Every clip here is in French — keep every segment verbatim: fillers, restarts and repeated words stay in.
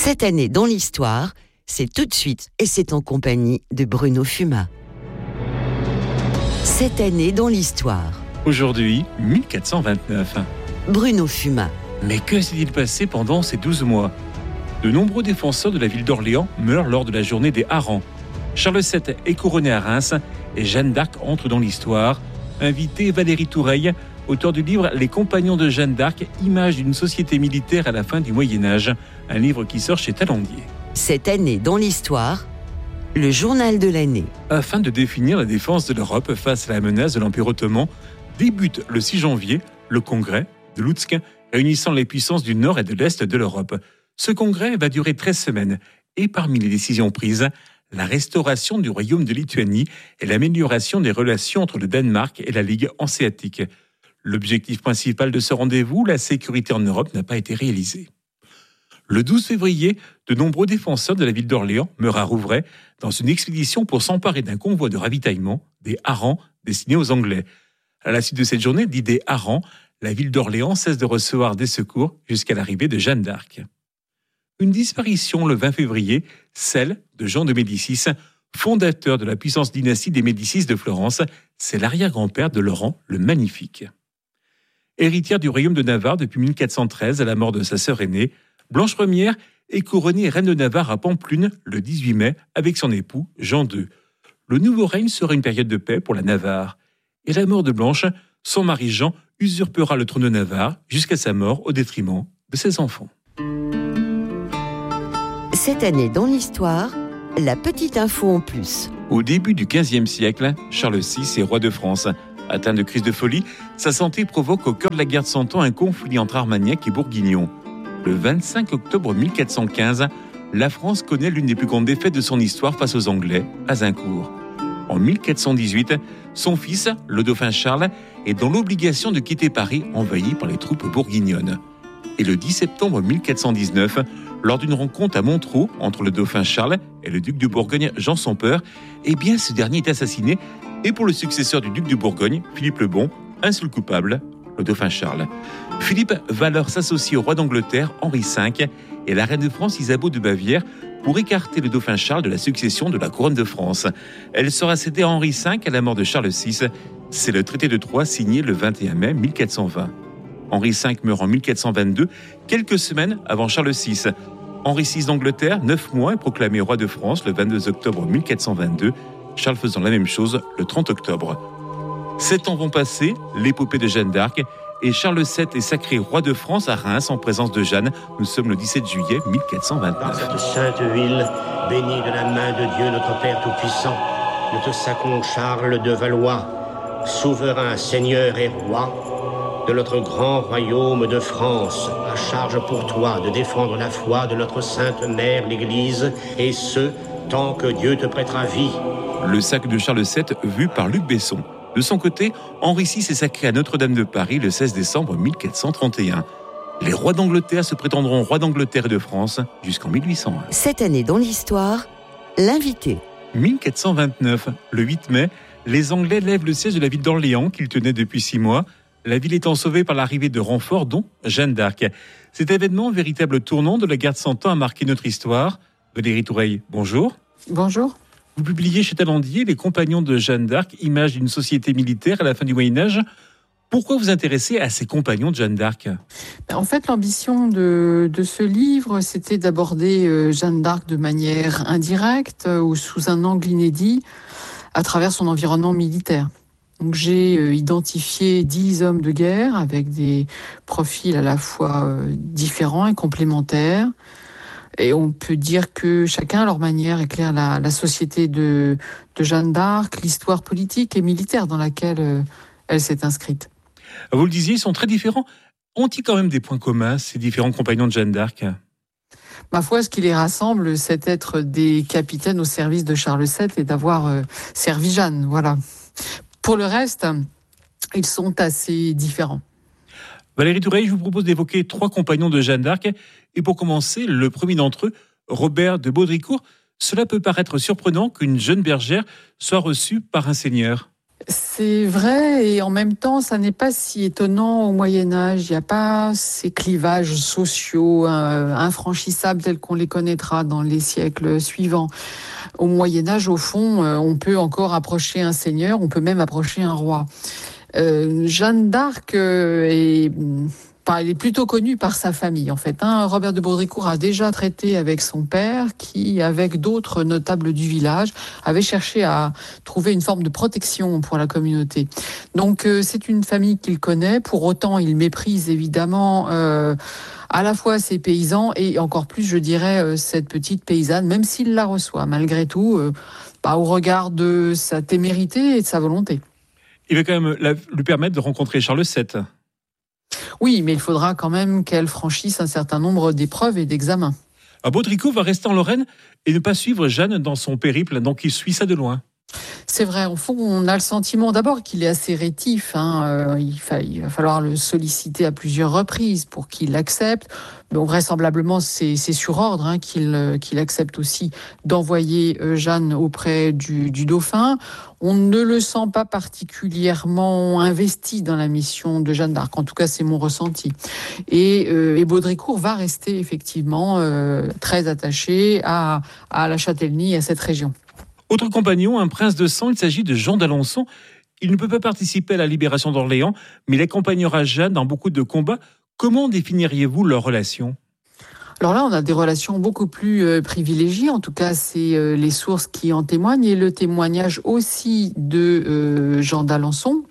Cette année dans l'histoire, c'est tout de suite et c'est en compagnie de Bruno Fumat. Cette année dans l'histoire. Aujourd'hui, mille quatre cent vingt-neuf. Bruno Fumat. Mais que s'est-il passé pendant ces douze mois ? De nombreux défenseurs de la ville d'Orléans meurent lors de la journée des harengs. Charles sept est couronné à Reims et Jeanne d'Arc entre dans l'histoire. Invité Valérie Toureille, auteur du livre « Les compagnons de Jeanne d'Arc, images d'une société militaire à la fin du Moyen-Âge », un livre qui sort chez Talandier. Cette année dans l'histoire, le journal de l'année. Afin de définir la défense de l'Europe face à la menace de l'Empire ottoman, débute le six janvier le congrès de Lutsk, réunissant les puissances du nord et de l'est de l'Europe. Ce congrès va durer treize semaines et parmi les décisions prises, la restauration du royaume de Lituanie et l'amélioration des relations entre le Danemark et la Ligue hanséatique. L'objectif principal de ce rendez-vous, la sécurité en Europe, n'a pas été réalisé. Le douze février, de nombreux défenseurs de la ville d'Orléans meurent à Rouvray dans une expédition pour s'emparer d'un convoi de ravitaillement, des harengs destinés aux Anglais. À la suite de cette journée, dit des harengs, la ville d'Orléans cesse de recevoir des secours jusqu'à l'arrivée de Jeanne d'Arc. Une disparition le vingt février, celle de Jean de Médicis, fondateur de la puissante dynastie des Médicis de Florence. C'est l'arrière-grand-père de Laurent le Magnifique. Héritière du royaume de Navarre depuis mille quatre cent treize à la mort de sa sœur aînée, Blanche Ier est couronnée reine de Navarre à Pampelune le dix-huit mai avec son époux Jean deux. Le nouveau règne sera une période de paix pour la Navarre. Et la mort de Blanche, son mari Jean usurpera le trône de Navarre jusqu'à sa mort au détriment de ses enfants. Cette année dans l'histoire, la petite info en plus. Au début du quinzième siècle, Charles six est roi de France. Atteint de crise de folie, sa santé provoque au cœur de la guerre de Cent Ans un conflit entre Armagnacs et Bourguignons. Le vingt-cinq octobre mille quatre cent quinze, la France connaît l'une des plus grandes défaites de son histoire face aux Anglais, à Azincourt. En mille quatre cent dix-huit, son fils, le dauphin Charles, est dans l'obligation de quitter Paris, envahi par les troupes bourguignonnes. Et le dix septembre mille quatre cent dix-neuf, lors d'une rencontre à Montreux entre le dauphin Charles et le duc de Bourgogne Jean sans Peur, eh bien ce dernier est assassiné, et pour le successeur du duc de Bourgogne, Philippe le Bon, un seul coupable, le dauphin Charles. Philippe va alors s'associer au roi d'Angleterre, Henri cinq, et la reine de France, Isabeau de Bavière, pour écarter le dauphin Charles de la succession de la couronne de France. Elle sera cédée à Henri cinq à la mort de Charles six. C'est le traité de Troyes signé le vingt et un mai mille quatre cent vingt. Henri cinq meurt en mille quatre cent vingt-deux, quelques semaines avant Charles six. Henri six d'Angleterre, neuf mois, est proclamé roi de France le vingt-deux octobre mille quatre cent vingt-deux, Charles faisant la même chose le trente octobre. Sept ans vont passer, l'épopée de Jeanne d'Arc, et Charles sept est sacré roi de France à Reims en présence de Jeanne. Nous sommes le dix-sept juillet mille quatre cent vingt-neuf. Dans cette sainte ville, bénie de la main de Dieu notre Père Tout-Puissant, nous te sacrons Charles de Valois, souverain, seigneur et roi de notre grand royaume de France, à charge pour toi de défendre la foi de notre sainte mère l'Église, et ce, tant que Dieu te prêtera vie. Le sacre de Charles sept vu par Luc Besson. De son côté, Henri six est sacré à Notre-Dame de Paris le seize décembre mille quatre cent trente et un. Les rois d'Angleterre se prétendront rois d'Angleterre et de France jusqu'en mille huit cent un. Cette année dans l'histoire, l'invité. mille quatre cent vingt-neuf, le huit mai, les Anglais lèvent le siège de la ville d'Orléans qu'ils tenaient depuis six mois, la ville étant sauvée par l'arrivée de renforts dont Jeanne d'Arc. Cet événement, véritable tournant de la guerre de Cent Ans, a marqué notre histoire. Valérie Toureille, bonjour. Bonjour. Vous publiez chez Talandier « Les compagnons de Jeanne d'Arc, images d'une société militaire à la fin du Moyen-Âge ». Pourquoi vous intéressez à ces compagnons de Jeanne d'Arc ? En fait, l'ambition de, de ce livre, c'était d'aborder Jeanne d'Arc de manière indirecte ou sous un angle inédit à travers son environnement militaire. Donc, j'ai identifié dix hommes de guerre avec des profils à la fois différents et complémentaires. Et on peut dire que chacun, à leur manière, éclaire la, la société de, de Jeanne d'Arc, l'histoire politique et militaire dans laquelle euh, elle s'est inscrite. Vous le disiez, ils sont très différents. Ont-ils quand même des points communs, ces différents compagnons de Jeanne d'Arc ? Ma foi, ce qui les rassemble, c'est d'être des capitaines au service de Charles sept et d'avoir euh, servi Jeanne. Voilà. Pour le reste, ils sont assez différents. Valérie Toureille, je vous propose d'évoquer trois compagnons de Jeanne d'Arc. Et pour commencer, le premier d'entre eux, Robert de Baudricourt. Cela peut paraître surprenant qu'une jeune bergère soit reçue par un seigneur. C'est vrai, et en même temps, ça n'est pas si étonnant au Moyen-Âge. Il n'y a pas ces clivages sociaux euh, infranchissables tels qu'on les connaîtra dans les siècles suivants. Au Moyen-Âge, au fond, euh, on peut encore approcher un seigneur, on peut même approcher un roi. Euh, Jeanne d'Arc euh, est... Enfin, elle est plutôt connue par sa famille, en fait. Hein. Robert de Baudricourt a déjà traité avec son père, qui, avec d'autres notables du village, avait cherché à trouver une forme de protection pour la communauté. Donc, euh, c'est une famille qu'il connaît. Pour autant, il méprise évidemment euh, à la fois ses paysans et encore plus, je dirais, euh, cette petite paysanne, même s'il la reçoit, malgré tout, euh, bah, au regard de sa témérité et de sa volonté. Il va quand même la, lui permettre de rencontrer Charles sept. Oui, mais il faudra quand même qu'elle franchisse un certain nombre d'épreuves et d'examens. Baudricourt va rester en Lorraine et ne pas suivre Jeanne dans son périple, donc il suit ça de loin. C'est vrai, au fond, on a le sentiment d'abord qu'il est assez rétif. Hein. Euh, il, fa- il va falloir le solliciter à plusieurs reprises pour qu'il accepte. Bon, vraisemblablement, c'est, c'est sur ordre hein, qu'il, euh, qu'il accepte aussi d'envoyer euh, Jeanne auprès du, du dauphin. On ne le sent pas particulièrement investi dans la mission de Jeanne d'Arc. En tout cas, c'est mon ressenti. Et, euh, et Baudricourt va rester effectivement euh, très attaché à, à la châtellenie et à cette région. Autre compagnon, un prince de sang, il s'agit de Jean d'Alençon. Il ne peut pas participer à la libération d'Orléans, mais il accompagnera Jeanne dans beaucoup de combats. Comment définiriez-vous leur relation ? Alors là, on a des relations beaucoup plus euh, privilégiées. En tout cas, c'est euh, les sources qui en témoignent et le témoignage aussi de euh, Jean d'Alençon.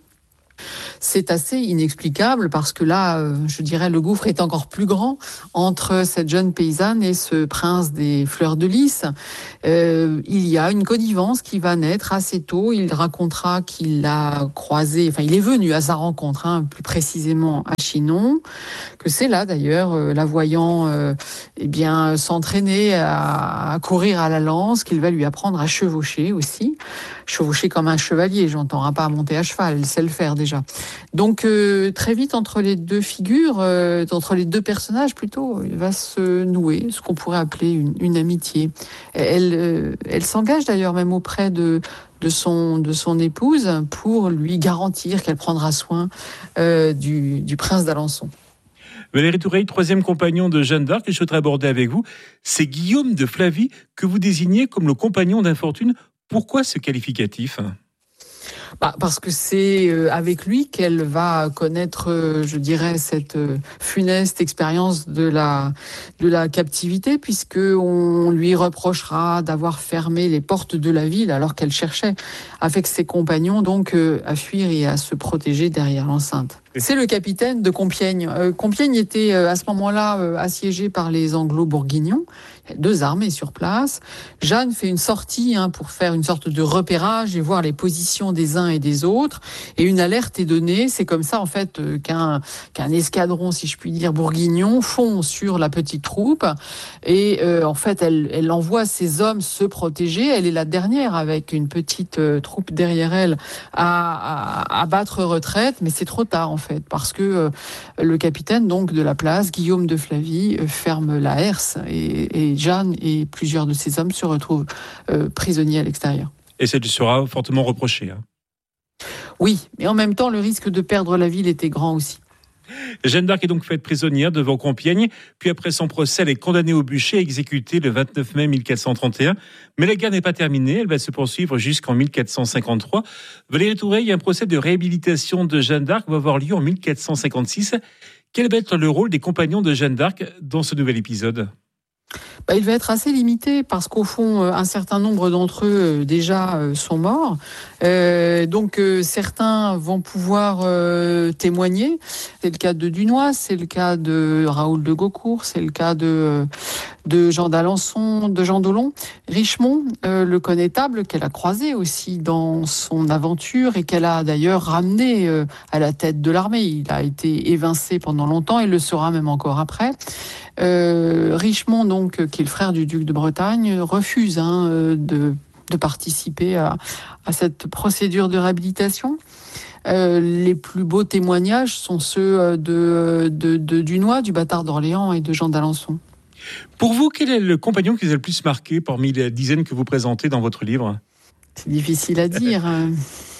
C'est assez inexplicable parce que là, euh, je dirais, le gouffre est encore plus grand entre cette jeune paysanne et ce prince des fleurs de lys. Euh, il y a une connivence qui va naître assez tôt. Il racontera qu'il l'a croisé, enfin, il est venu à sa rencontre, hein, plus précisément à Chinon, que c'est là d'ailleurs, euh, la voyant euh, eh bien, s'entraîner à, à courir à la lance, qu'il va lui apprendre à chevaucher aussi. Chevaucher comme un chevalier, j'entends, hein, pas à monter à cheval, elle sait le faire déjà. Donc euh, très vite entre les deux figures, euh, entre les deux personnages plutôt, il va se nouer ce qu'on pourrait appeler une, une amitié. Elle, euh, elle s'engage d'ailleurs même auprès de de son de son épouse pour lui garantir qu'elle prendra soin euh, du, du prince d'Alençon. Valérie Toureille, troisième compagnon de Jeanne d'Arc que je souhaiterais aborder avec vous, c'est Guillaume de Flavie que vous désignez comme le compagnon d'infortune. Pourquoi ce qualificatif ? Bah, parce que c'est avec lui qu'elle va connaître, je dirais, cette funeste expérience de la, de la captivité, puisque on lui reprochera d'avoir fermé les portes de la ville alors qu'elle cherchait, avec ses compagnons, donc à fuir et à se protéger derrière l'enceinte. C'est le capitaine de Compiègne. Euh, Compiègne était euh, à ce moment-là euh, assiégée par les Anglo-Bourguignons. Il y a deux armées sur place. Jeanne fait une sortie hein, pour faire une sorte de repérage et voir les positions des uns et des autres. Et une alerte est donnée. C'est comme ça en fait euh, qu'un, qu'un escadron, si je puis dire, bourguignon fond sur la petite troupe. Et euh, en fait, elle, elle envoie ses hommes se protéger. Elle est la dernière avec une petite euh, troupe derrière elle à, à, à battre retraite. Mais c'est trop tard en fait. fait, parce que euh, le capitaine donc de la place, Guillaume de Flavie, euh, ferme la herse et, et Jeanne et plusieurs de ses hommes se retrouvent euh, prisonniers à l'extérieur. Et ça lui sera fortement reproché. Hein. Oui, mais en même temps, le risque de perdre la ville était grand aussi. Jeanne d'Arc est donc faite prisonnière devant Compiègne, puis après son procès, elle est condamnée au bûcher et exécutée le vingt-neuf mai mille quatre cent trente et un. Mais la guerre n'est pas terminée, elle va se poursuivre jusqu'en mille quatre cent cinquante-trois. Valérie Toureille, un procès de réhabilitation de Jeanne d'Arc va avoir lieu en mille quatre cent cinquante-six. Quel va être le rôle des compagnons de Jeanne d'Arc dans ce nouvel épisode ? Bah, il va être assez limité parce qu'au fond, un certain nombre d'entre eux déjà sont morts. Euh, donc euh, certains vont pouvoir euh, témoigner. C'est le cas de Dunois, c'est le cas de Raoul de Gaucourt, c'est le cas de, de Jean d'Alençon, de Jean d'Aulon. Richemont, euh, le connétable qu'elle a croisé aussi dans son aventure et qu'elle a d'ailleurs ramené euh, à la tête de l'armée. Il a été évincé pendant longtemps et le sera même encore après. Euh, Richemont, donc, qui est le frère du duc de Bretagne, refuse hein, de, de participer à, à cette procédure de réhabilitation. Euh, les plus beaux témoignages sont ceux de, de, de Dunois, du bâtard d'Orléans et de Jean d'Alençon. Pour vous, quel est le compagnon qui vous a le plus marqué parmi les dizaines que vous présentez dans votre livre ? C'est difficile à dire.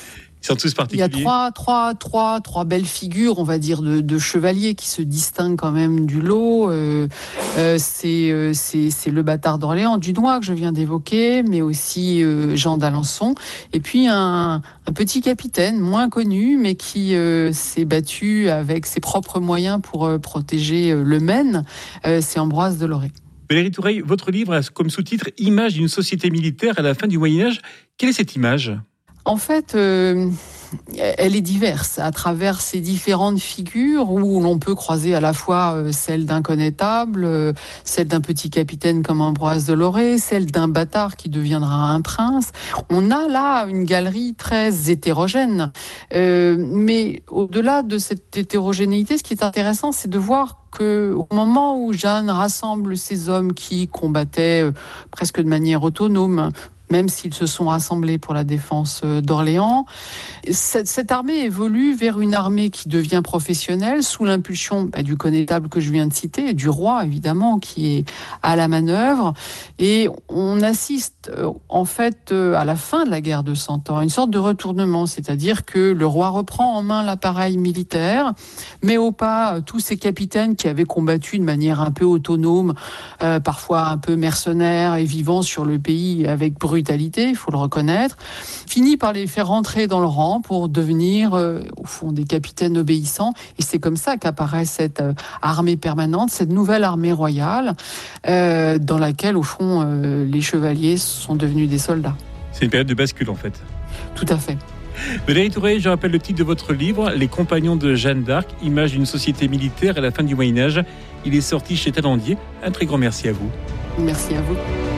Ils sont tous particuliers. Il y a trois, trois, trois, trois belles figures, on va dire, de, de chevaliers qui se distinguent quand même du lot. Euh, euh, c'est, euh, c'est, c'est le bâtard d'Orléans, Dunois, que je viens d'évoquer, mais aussi euh, Jean d'Alençon. Et puis un, un petit capitaine, moins connu, mais qui euh, s'est battu avec ses propres moyens pour euh, protéger euh, le Maine. Euh, c'est Ambroise de Lorée. Valérie Toureille, votre livre a comme sous-titre « Image d'une société militaire à la fin du Moyen-Âge ». Quelle est cette image ? En fait, euh, elle est diverse à travers ces différentes figures où l'on peut croiser à la fois euh, celle d'un connétable, euh, celle d'un petit capitaine comme Ambroise de Lorée, celle d'un bâtard qui deviendra un prince. On a là une galerie très hétérogène. Euh, mais au-delà de cette hétérogénéité, ce qui est intéressant, c'est de voir que au moment où Jeanne rassemble ces hommes qui combattaient euh, presque de manière autonome, même s'ils se sont rassemblés pour la défense d'Orléans. Cette, cette armée évolue vers une armée qui devient professionnelle sous l'impulsion bah, du connétable que je viens de citer, et du roi évidemment qui est à la manœuvre. Et on assiste euh, en fait euh, à la fin de la guerre de Cent Ans à une sorte de retournement, c'est-à-dire que le roi reprend en main l'appareil militaire, met au pas euh, tous ces capitaines qui avaient combattu de manière un peu autonome, euh, parfois un peu mercenaires et vivant sur le pays avec brutalité, il faut le reconnaître, finit par les faire rentrer dans le rang pour devenir, euh, au fond, des capitaines obéissants. Et c'est comme ça qu'apparaît cette euh, armée permanente, cette nouvelle armée royale, euh, dans laquelle, au fond, euh, les chevaliers sont devenus des soldats. C'est une période de bascule, en fait. Tout à fait. Valérie Toureille, je rappelle le titre de votre livre, « Les compagnons de Jeanne d'Arc, image d'une société militaire à la fin du Moyen-Âge ». Il est sorti chez Talandier. Un très grand merci à vous. Merci à vous.